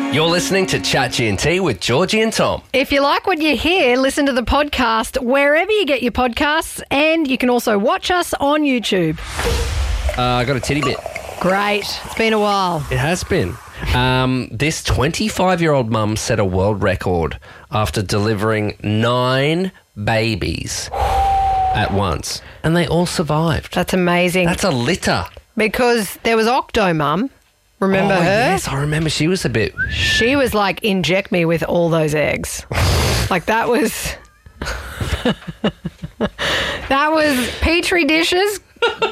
You're listening to Chat G&T with Georgie and Tom. If you like what you hear, listen to the podcast wherever you get your podcasts, and you can also watch us on YouTube. I got a titty bit. Great. It's been a while. It has been. This 25-year-old mum set a world record after delivering 9 babies at once, and they all survived. That's amazing. That's a litter. Because there was Octo Mum. Remember her? Yes, I remember. She was a bit... She was like, inject me with all those eggs. Like that was... that was Petri dishes,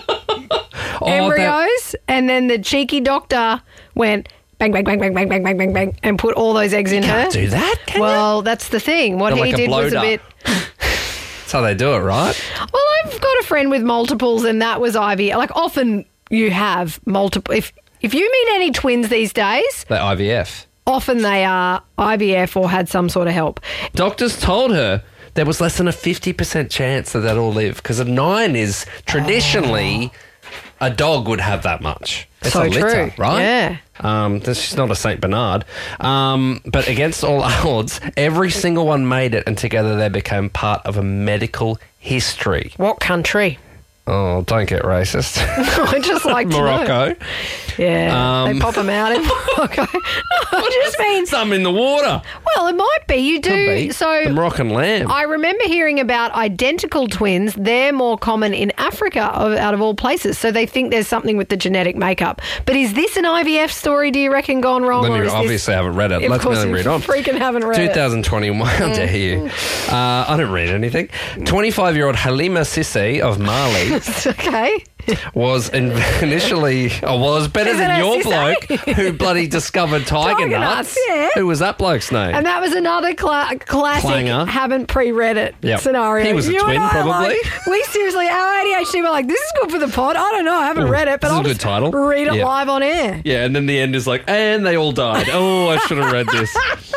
embryos, and then the cheeky doctor went bang, bang, bang, bang, bang, bang, bang, bang, bang, and put all those eggs in her. Can't do that, can Well, that's the thing. What They're he like a did was a blow bit... That's how they do it, right? Well, I've got a friend with multiples, and that was IVF. Like, often you have multiple... If you meet any twins these days... They're IVF. Often they are IVF or had some sort of help. Doctors told her there was less than a 50% chance that they'd all live, because a 9 is traditionally... A dog would have that much. It's So a litter, true. right? Yeah. She's not a Saint Bernard. But against all odds, every single one made it, and together they became part of a medical history. What country? Oh, don't get racist. I just like to know. Morocco. Yeah, they pop them out in Morocco. No, I just mean... Some in the water. Well, it might be. You do. Could be. So the Moroccan lamb. I remember hearing about identical twins. They're more common in Africa, out of all places. So they think there's something with the genetic makeup. But is this an IVF story, do you reckon, gone wrong? Then or you is obviously haven't read it. Of Let's course me you read on. freaking haven't read it. 2021, how dare you. I don't read anything. 25-year-old Halima Sissi of Mali Okay. was initially... Oh, well, it was better Is than it a your Sissi? bloke who bloody discovered tiger Tiger nuts. nuts, yeah. Who was that bloke's name? And that was another classic Clanger. haven't pre-read it Yep. scenario. He was a You twin, and I, probably. like, we seriously, our ADHD were like, this is good for the pod. I don't know, I haven't read it, but this is I'll a good just title. read it Yeah. live on air. Yeah, and then the end is like, and they all died. Oh, I should have read this.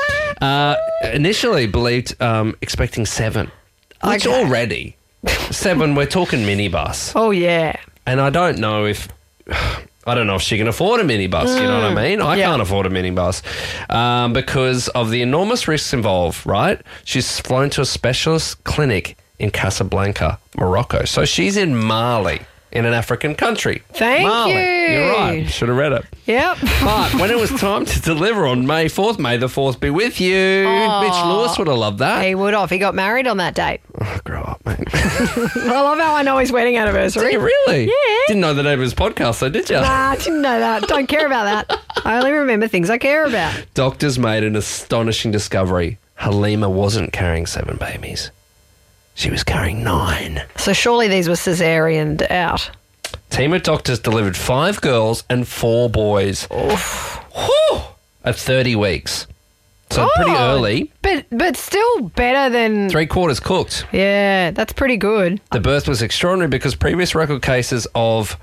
Initially believed, expecting 7. Which Okay. already, 7, we're talking minibus. Oh, yeah. And I don't know if she can afford a minibus, you know what I mean? I Yeah. can't afford a minibus because of the enormous risks involved, right? She's flown to a specialist clinic in Casablanca, Morocco. So she's in Mali, in an African country. Thank Mali. you. You're right. Should have read it. Yep. But when it was time to deliver on May 4th, may the 4th be with you. Mitch Lewis would have loved that. He would have. He got married on that date. Oh, grow up, mate. I love how I know his wedding anniversary. Did you really? Yeah. Didn't know the name of his podcast, though, did you? Nah, I didn't know that. Don't care about that. I only remember things I care about. Doctors made an astonishing discovery. Halima wasn't carrying 7 babies. She was carrying 9. So surely these were cesareaned out. Team of doctors delivered 5 girls and 4 boys. Whew! At 30 weeks. So pretty early. But still better than... 3/4 cooked. Yeah, that's pretty good. The birth was extraordinary because previous record cases of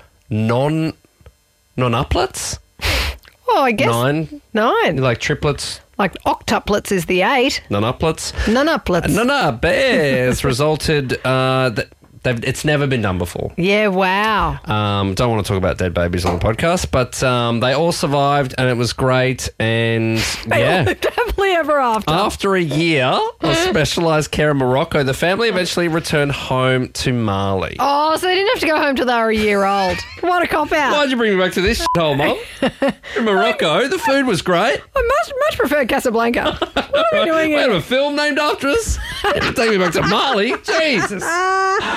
non-uplets, Oh, I guess... 9, 9. like triplets, Like octuplets is the 8. non-uplets. Nonuplets. Bears resulted that it's never been done before. Yeah, wow. Don't want to talk about dead babies on the podcast, but they all survived and it was great. And yeah, Happily ever after. after a year of specialised care in Morocco, the family eventually returned home to Mali. Oh, so they didn't have to go home till they were a year old. What a cop-out. Why'd you bring me back to this shithole, Mum? In Morocco, the food was great. I much prefer Casablanca. What are we doing We here? have a film named after us. Take me back to Mali. Jesus.